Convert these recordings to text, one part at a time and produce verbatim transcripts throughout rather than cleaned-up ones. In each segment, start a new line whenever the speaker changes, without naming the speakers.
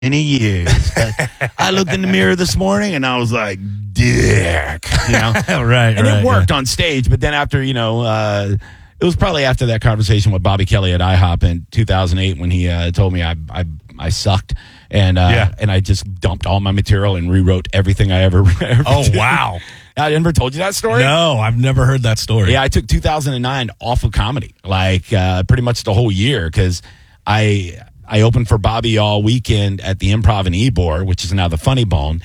many years. I looked in the mirror this morning and I was like, dick. You know?
right,
And
right,
it worked
yeah.
on stage, but then after, you know, uh, it was probably after that conversation with Bobby Kelly at IHOP in two thousand eight when he uh, told me I I, I sucked. And uh,
Yeah.
and I just dumped all my material and rewrote everything I ever, ever
Oh,
did.
wow.
I never told you that story?
No, I've never heard that story.
Yeah, I took two thousand nine off of comedy, like uh, pretty much the whole year, because I I opened for Bobby all weekend at the Improv in Ybor, which is now the Funny Bone,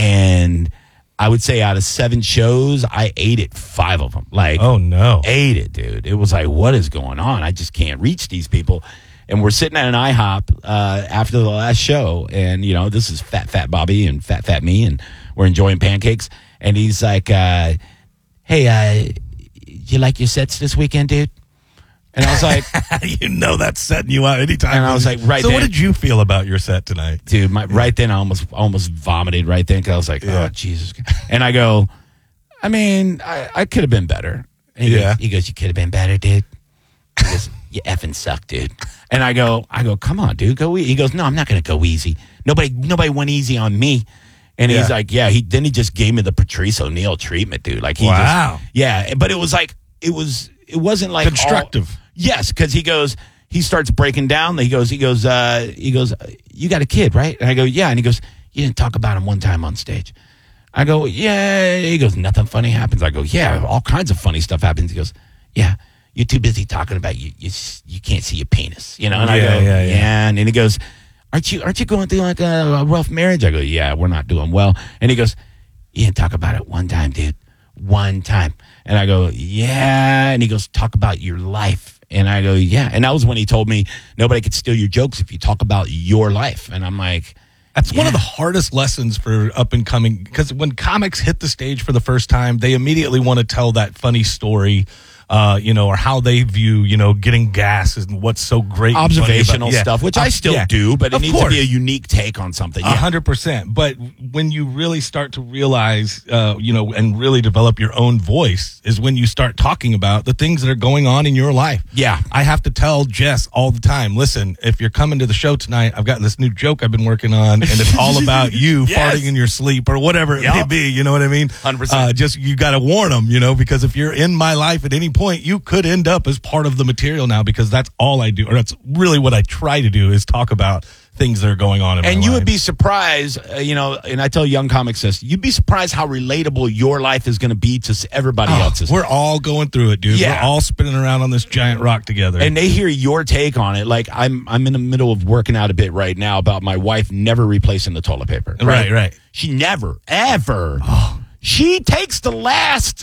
and I would say out of seven shows, I ate it five of them. Like,
Oh, no.
ate it, dude. It was like, what is going on? I just can't reach these people. And we're sitting at an IHOP uh, after the last show, and you know, this is Fat Fat Bobby and Fat Fat me, and we're enjoying pancakes. And he's like, uh, "Hey, uh, you like your sets this weekend, dude?" And I was like,
You know that's setting you out anytime.
And I was like, right
So what
then-
did you feel about your set tonight?
"Dude, my, right then I almost almost vomited right then, because I was like,
Yeah.
oh Jesus." And I go, "I mean, I, I could have been better." And he
Yeah.
goes, he goes, "You could have been better, dude." He goes, "You effing suck, dude." And I go, I go, "Come on, dude, go easy." He goes, "No, I'm not going to go easy. Nobody, nobody went easy on me." And he's
Yeah.
like, "Yeah." He then he just gave me the Patrice O'Neill treatment, dude. Like, he
Wow.
just, yeah. But it was like, it was, it wasn't like all-
Constructive.
yes, because he goes, he starts breaking down. He goes, he goes, uh, he goes, "You got a kid, right?" And I go, "Yeah." And he goes, "You didn't talk about him one time on stage." I go, "Yeah." He goes, "Nothing funny happens." I go, "Yeah, all kinds of funny stuff happens." He goes, "Yeah, you're too busy talking about you. You, you can't see your penis, you know." And I
Yeah,
go,
yeah,
"Yeah,
yeah.
And then he goes, "Aren't you aren't you going through like a, a rough marriage?" I go, "Yeah, we're not doing well." And he goes, "You didn't talk about it one time, dude. One time." And I go, "Yeah." And he goes, "Talk about your life." And I go, "Yeah." And that was when he told me nobody could steal your jokes if you talk about your life. And I'm like,
That's one of
yeah.
the hardest lessons for up and coming, because when comics hit the stage for the first time, they immediately want to tell that funny story, uh, you know, or how they view, you know, getting gas and what's so great. and funny about-
observational
yeah.
stuff, which I
Uh,
still
yeah.
do, but it
Of
needs to
course.
be a unique take on something.
A
Yeah.
hundred percent. But when you really start to realize, uh, you know, and really develop your own voice is when you start talking about the things that are going on in your life.
Yeah.
I have to tell Jess all the time, listen, if you're coming to the show tonight, I've got this new joke I've been working on, and it's all about you
Yes.
farting in your sleep or whatever it may
Yup.
be. You know what I mean?
one hundred percent.
Uh, just, you got to warn them, you know, because if you're in my life at any point, you could end up as part of the material now, because that's all I do, or that's really what I try to do, is talk about things that are going on in my
And you
life.
would be surprised, uh, you know, and I tell young comics this, you'd be surprised how relatable your life is going to be to s- everybody
Oh,
else's.
we're all going through it, dude.
Yeah.
We're all spinning around on this giant rock together.
And they hear your take on it. Like, I'm I'm in the middle of working out a bit right now about my wife never replacing the toilet paper.
Right, right.
She never, ever. She takes the last,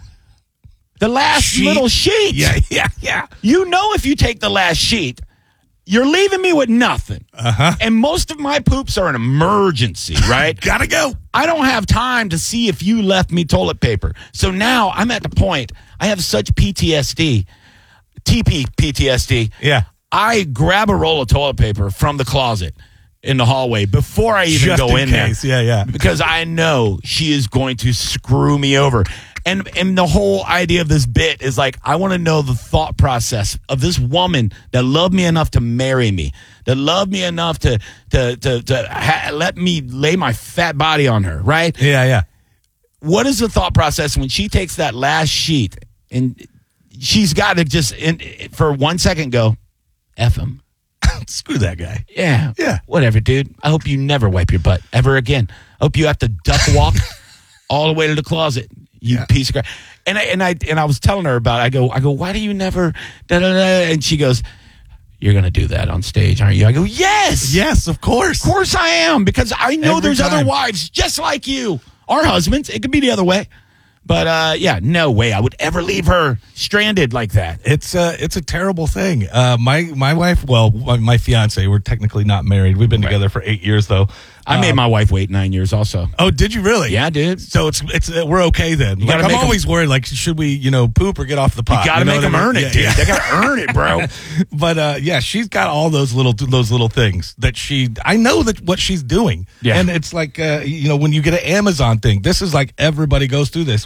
the last
Sheet.
little sheet.
yeah, yeah, yeah.
You know, if you take the last sheet, you're leaving me with nothing.
Uh-huh.
And most of my poops are an emergency, right?
Gotta go.
I don't have time to see if you left me toilet paper. So now I'm at the point, I have such P T S D, T P P T S D.
Yeah.
I grab a roll of toilet paper from the closet in the hallway before I even
Just
go
in
in,
case.
there.
Yeah, yeah.
Because I know she is going to screw me over. And and the whole idea of this bit is like, I want to know the thought process of this woman that loved me enough to marry me, that loved me enough to to to, to ha- let me lay my fat body on her, right?
Yeah, yeah.
What is the thought process when she takes that last sheet and she's got to just in, for one second go, F him.
Screw that guy.
Yeah.
Yeah.
Whatever, dude. I hope you never wipe your butt ever again. I hope you have to duck walk all the way to the closet. You
Yeah.
piece of crap. And I and I and I was telling her about it. I go, I go, why do you never da da da? And she goes, "You're gonna do that on stage, aren't you?" I go, "Yes.
Yes, of course.
Of course I am, because I know
Every
there's other
time.
wives just like you. Or husbands. It could be the other way. But uh, yeah, no way I would ever leave her stranded like that.
It's a it's a terrible thing. Uh, my my wife, well, my, my fiance, we're technically not married. We've been
Right.
together for eight years though.
I made
Um,
my wife wait nine years also.
Oh, did you really?
Yeah, dude.
So it's it's uh, we're okay then. Like,
gotta
I'm
make 'em-
always worried. Like, should we, you know, poop or get off the pot?
You gotta
know
make
what I
them
mean?
earn it,
Yeah,
dude.
yeah.
They gotta earn it, bro.
But uh, yeah, she's got all those little those little things that she. I know that what she's doing.
Yeah.
And it's like uh, you know, when you get an Amazon thing, this is like everybody goes through this.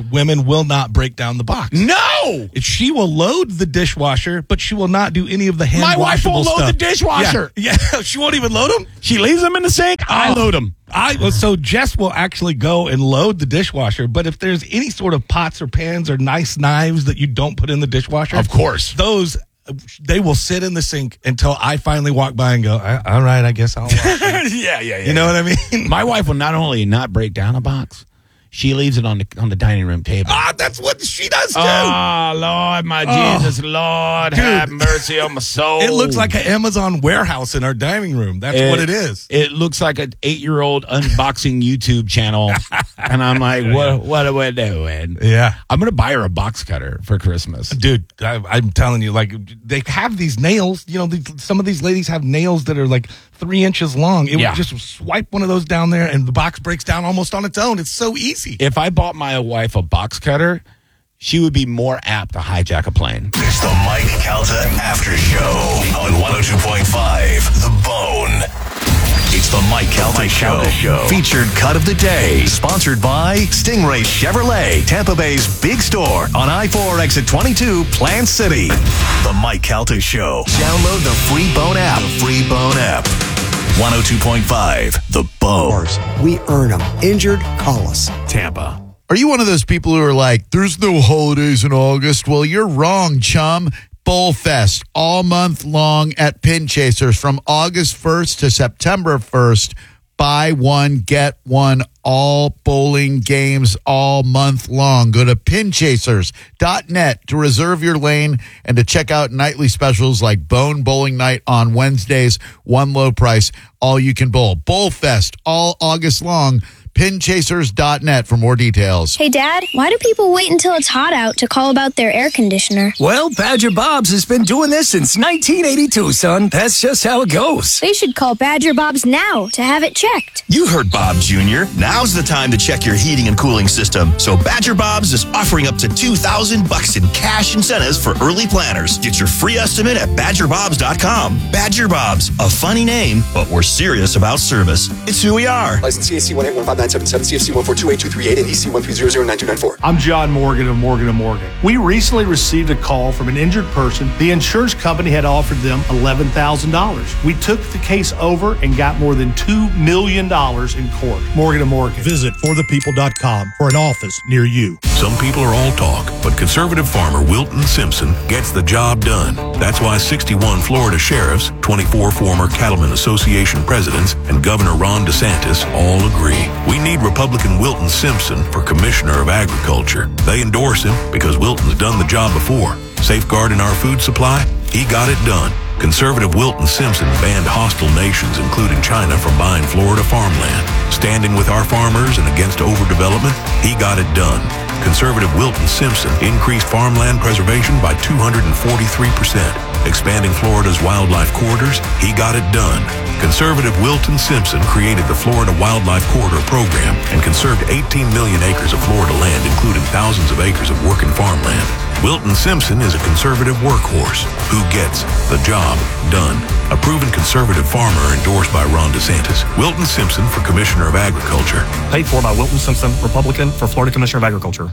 women will not break down the box.
No!
She will load the dishwasher, but she will not do any of the hand
My wife
washable
won't load
stuff.
the dishwasher.
Yeah. yeah, she won't even load them.
She leaves them in the sink. I
Oh.
load them.
I well, so Jess will actually go and load the dishwasher, but if there's any sort of pots or pans or nice knives that you don't put in the dishwasher,
Of course.
those they will sit in the sink until I finally walk by and go, all right, I guess I'll wash it.
yeah, yeah, yeah.
You know what I mean?
My wife will not only not break down a box, she leaves it on the on the dining room table.
Ah, that's what she does too.
Oh, Lord, my
Oh.
Jesus, Lord,
Dude.
have mercy on my soul.
It looks like an Amazon warehouse in our dining room. That's what it is.
It looks like an eight-year-old unboxing YouTube channel. And I'm like, what, what are we doing?
Yeah.
I'm going to buy her a box cutter for Christmas.
Dude, I, I'm telling you, like, they have these nails. You know, these, some of these ladies have nails that are like three inches long. It
Yeah.
would just swipe one of those down there, and the box breaks down almost on its own. It's so easy.
If I bought my wife a box cutter, she would be more apt to hijack a plane.
It's the Mike Calta After Show on one oh two point five The Bone. It's the Mike Calta, Mike Show. Calta Show. Featured cut of the day. Sponsored by Stingray Chevrolet, Tampa Bay's big store on I four exit twenty-two, Plant City. The Mike Calta Show. Download the free Bone app. The free Bone app. one oh two point five The Bone.
We earn them. Injured, call us.
Tampa.
Are you one of those people who are like, there's no holidays in August? Well, you're wrong, chum. Bowl Fest all month long at Pin Chasers from August first to September first. Buy one, get one, all bowling games all month long. Go to pin chasers dot net to reserve your lane and to check out nightly specials like Bone Bowling Night on Wednesdays, one low price, all you can bowl. Bowl Fest all August long. pin chasers dot net for more details.
Hey, Dad, why do people wait until it's hot out to call about their air conditioner?
Well, Badger Bob's has been doing this since nineteen eighty-two, son. That's just how it goes.
They should call Badger Bob's now to have it checked.
You heard Bob Junior Now's the time to check your heating and cooling system. So Badger Bob's is offering up to two thousand bucks in cash incentives for early planners. Get your free estimate at badger bobs dot com. Badger Bob's, a funny name, but we're serious about service. It's who we are.
License C A C one eight one five nine seven seven, C F C one four two eight two three eight, and E C one three zero zero nine two nine four.
I'm John Morgan of Morgan and Morgan. We recently received a call from an injured person. The insurance company had offered them eleven thousand dollars. We took the case over and got more than two million dollars in court. Morgan and Morgan.
Visit for the people dot com for an office near you.
Some people are all talk, but conservative farmer Wilton Simpson gets the job done. That's why sixty-one Florida sheriffs, twenty-four former Cattlemen Association presidents, and Governor Ron DeSantis all agree. We need Republican Wilton Simpson for Commissioner of Agriculture. They endorse him because Wilton's done the job before. Safeguarding our food supply, he got it done. Conservative Wilton Simpson banned hostile nations, including China, from buying Florida farmland. Standing with our farmers and against overdevelopment, he got it done. Conservative Wilton Simpson increased farmland preservation by two hundred forty-three percent. Expanding Florida's wildlife corridors, he got it done. Conservative Wilton Simpson created the Florida Wildlife Corridor Program and conserved eighteen million acres of Florida land, including thousands of acres of working farmland. Wilton Simpson is a conservative workhorse who gets the job done. A proven conservative farmer endorsed by Ron DeSantis. Wilton Simpson for Commissioner of Agriculture.
Paid for by Wilton Simpson, Republican, for Florida Commissioner of Agriculture.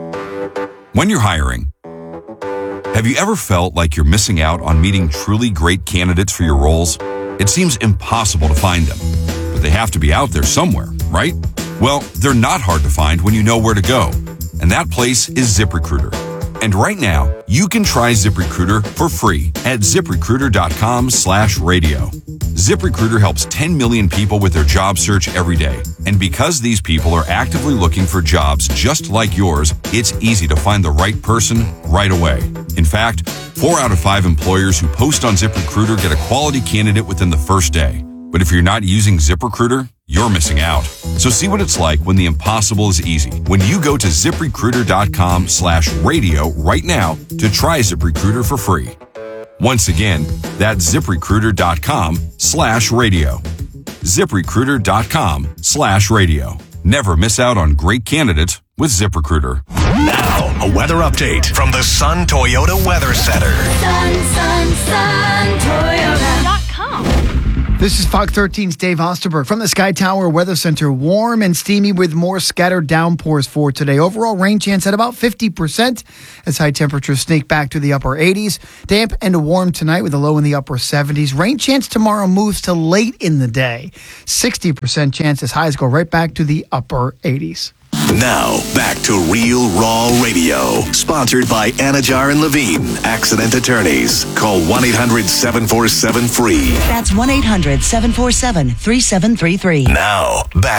When you're hiring, have you ever felt like you're missing out on meeting truly great candidates for your roles? It seems impossible to find them, but they have to be out there somewhere, right? Well, they're not hard to find when you know where to go, and that place is ZipRecruiter. And right now, you can try ZipRecruiter for free at ZipRecruiter.com slash radio. ZipRecruiter helps ten million people with their job search every day. And because these people are actively looking for jobs just like yours, it's easy to find the right person right away. In fact, four out of five employers who post on ZipRecruiter get a quality candidate within the first day. But if you're not using ZipRecruiter, you're missing out. So see what it's like when the impossible is easy. When you go to ZipRecruiter.com slash radio right now to try ZipRecruiter for free. Once again, that's ZipRecruiter.com slash radio. ZipRecruiter.com slash radio. Never miss out on great candidates with ZipRecruiter.
Now, a weather update from the Sun Toyota Weather Center.
Sun, sun, sun, Toyota dot com. This is Fox thirteen's Dave Osterberg from the Sky Tower Weather Center. Warm and steamy with more scattered downpours for today. Overall rain chance at about fifty percent as high temperatures sneak back to the upper eighties. Damp and warm tonight with a low in the upper seventies. Rain chance tomorrow moves to late in the day. sixty percent chance as highs go right back to the upper eighties.
Now, back to Real Raw Radio. Sponsored by Anajar and Levine, Accident Attorneys. Call one eight hundred seven four seven free.
That's one eight hundred seven four seven three seven three three.
Now, back